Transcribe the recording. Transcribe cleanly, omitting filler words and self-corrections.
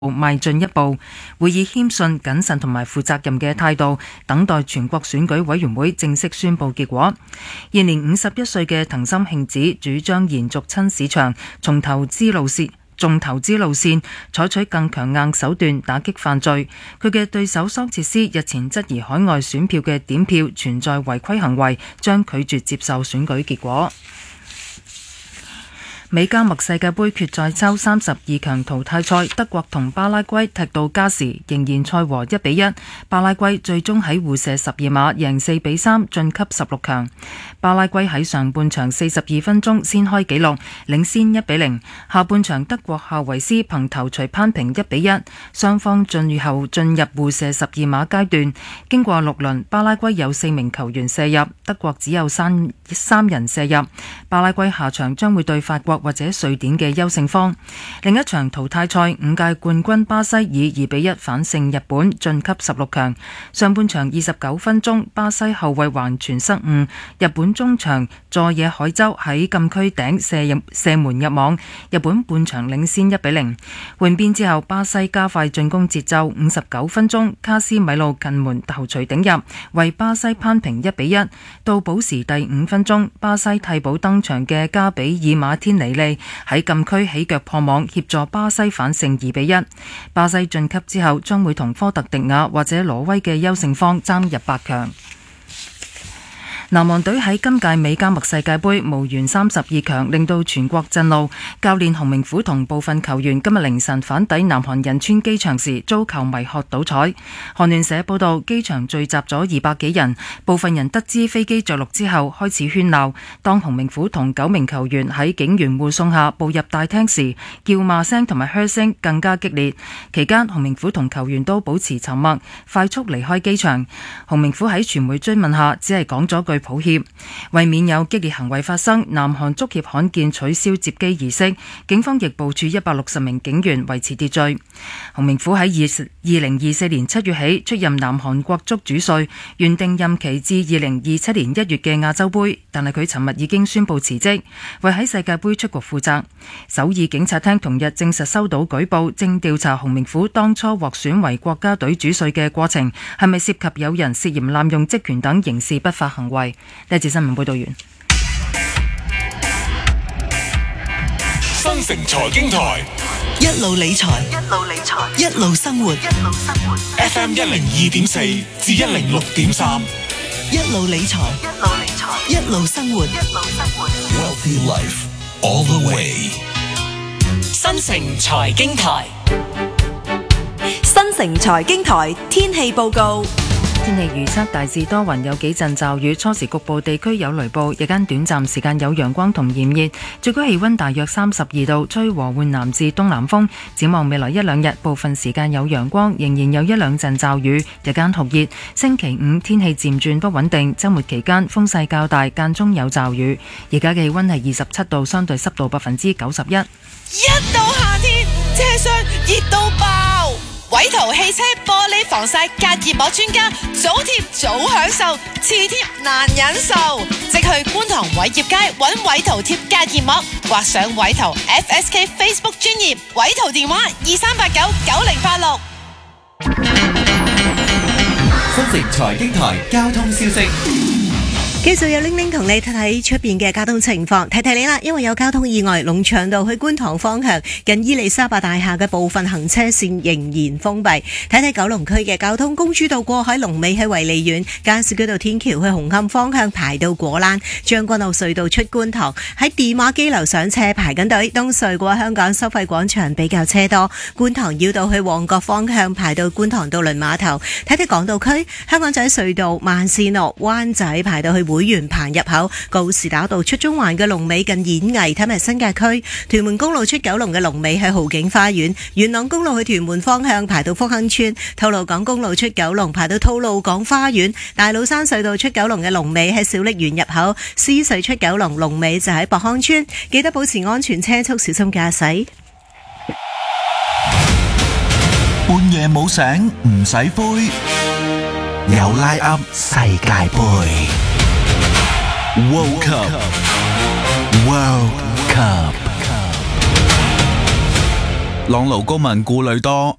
邁進一步，會以謙遜、謹慎同埋負責任嘅態度等待全國選舉委員會正式宣佈結果。現年51歲嘅藤森慶子主張延續親市場重投資路線，採取更強硬手段打擊犯罪。佢嘅對手桑切斯日前質疑海外選票嘅點票存在違規行為，將拒絕接受選舉結果。美加墨世界盃決賽周32強淘汰賽，德國同巴拉圭踢到加時，仍然賽和1-1。巴拉圭最終喺互射12碼贏4-3晉級16強。巴拉圭喺上半場42分鐘先開紀錄，領先1-0。下半場德國夏維斯憑頭槌扳平1-1，雙方進入互射12碼階段。經過6輪，巴拉圭有4名球員射入，德國只有3人射入。巴拉圭下場將會對法國或者瑞典嘅優勝方。另一場淘汰賽，5屆冠軍巴西以2-1反勝日本晉級16強。上半場29分鐘，巴西後衛橫傳失誤，日本中場佐野海洲喺禁區頂射門入網，日本半場領先1-0。換邊之後，巴西加快進攻節奏，59分鐘，卡斯米路近門頭槌頂入，為巴西扳平1-1。到補時第5分鐘，巴西替補登場嘅加比爾馬天尼利喺禁區起腳破網，協助巴西反勝2-1。巴西晉級之後將會同科特迪瓦或者挪威嘅優勝方爭入8強。南韓隊喺今屆美加墨世界盃無緣32強，令到全國震怒。教練洪明虎同部分球員今日凌晨返抵南韓仁川機場時，遭球迷喝倒彩。韓聯社報道，機場聚集咗200幾人，部分人得知飛機着陸之後開始喧鬧。當洪明虎同9名球員喺警員護送下步入大廳時，叫罵聲同埋噓聲更加激烈。期間，洪明虎同球員都保持沉默，快速離開機場。洪明虎喺傳媒追問下，只係講咗句抱歉。為免有激烈行為發生，南韓足協罕見取消接機儀式，警方亦部署160名警員維持秩序。洪明虎喺2024年7月起出任南韓國足主帥，原定任期至2027年1月嘅亞洲盃，但係佢尋日已經宣布辭職，為喺世界盃出局負責。首爾警察廳同日證實收到舉報，正調查洪明虎當初獲選為國家隊主帥嘅過程係咪涉及有人涉嫌濫用職權等刑事不法行為。呢節新聞報道完。 新城財經台一路理財，一路生活。 FM 102.4至106.3， 一路理財，一路生活。 Wealthy Life all the way。 新城財經台，新城財經台天氣報告。 天氣預測大致多雲，有幾陣驟雨，初時局部地區有雷暴，日間短暫時間有陽光同炎熱，最高氣溫大約32度，吹和緩南至東南風。展望未來1-2日，部分時間有陽光，仍然有1-2陣驟雨，日間酷熱。星期5天氣漸轉不穩定，周末期間風勢較大，間中有驟雨。而家嘅氣溫係27度，相對濕度91%。 一到夏天，車廂熱到爆！偉圖汽車玻璃防曬隔熱膜專家，早貼早享受，遲貼難忍受。即去觀塘偉業街揾偉圖貼隔熱膜，或上偉圖 FSK Facebook 專頁，偉圖電話23899086。 新城財經台交通消息。 繼續有玲玲同你睇睇出邊嘅交通情況，提提你啦，因為有交通意外，龍翔道去觀塘方向近伊利沙伯大廈嘅部分行車線仍然封閉。睇睇九龍區嘅交通，公主道過海龍尾喺維利苑，加士居道天橋去紅磡方向排到果欄，將軍澳隧道出觀塘喺電話機樓上車排緊隊，東隧過香港收費廣場比較車多，觀塘繞道去旺角方向排到觀塘渡輪碼頭。睇睇港島區，香港仔隧道慢線落灣仔排到去會員棚入口，告士打道出中環嘅龍尾近演藝，睇埋新界區屯門公路出九龍嘅龍尾喺豪景花園，元朗公路去屯門方向排到福亨村，吐露港公路出九龍排到吐露港花園，大老山隧道出九龍嘅龍尾喺小瀝源入口，獅隧出九龍龍尾就喺博康村，記得保持安全車速，小心駕駛。 半夜冇醒唔使灰，有拉噏世界盃。World Cup， 朗奴高文顧慮多，